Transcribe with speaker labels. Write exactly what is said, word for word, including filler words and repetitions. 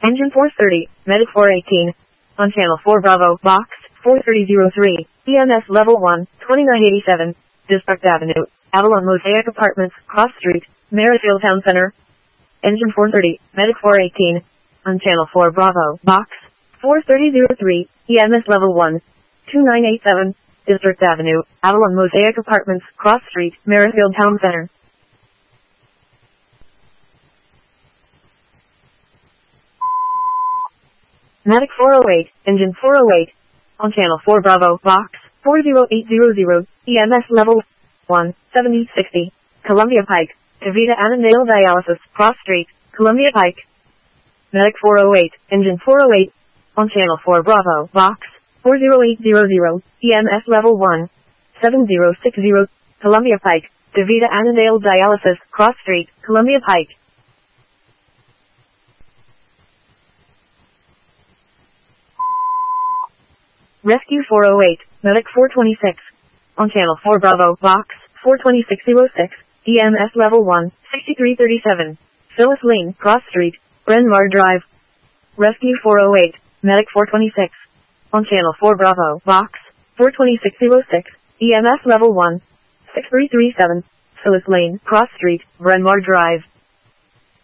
Speaker 1: Engine four thirty, Medic four eighteen. On Channel four Bravo, Box four thirty oh three, E M S Level one, twenty-nine eighty-seven, District Avenue, Avalon Mosaic Apartments, Cross Street, Merrifield Town Center. Engine four thirty, Medic four eighteen. On Channel four Bravo, Box four thirty oh three, E M S Level one, twenty-nine eighty-seven, District Avenue, Avalon Mosaic Apartments, Cross Street, Merrifield Town Center. Medic four oh eight, Engine four oh eight. On Channel four Bravo, Box four oh eight hundred, E M S Level one, seventy sixty, Columbia Pike, Tavita Annandale Dialysis, Cross Street, Columbia Pike. Medic four oh eight, Engine four oh eight. On Channel four Bravo, Box four oh eight hundred, E M S Level one, seventy sixty, Columbia Pike, Tavita Annandale Dialysis, Cross Street, Columbia Pike. Rescue four oh eight, Medic four twenty-six. On Channel four Bravo, Box four twenty-six oh six, E M S Level one, sixty-three thirty-seven, Phyllis Lane, Cross Street, Bryn Mawr Drive. Rescue four oh eight, Medic four twenty-six. On Channel four Bravo, Box four twenty-six oh six, E M S Level one, sixty-three thirty-seven, Phyllis Lane, Cross Street, Bryn Mawr Drive.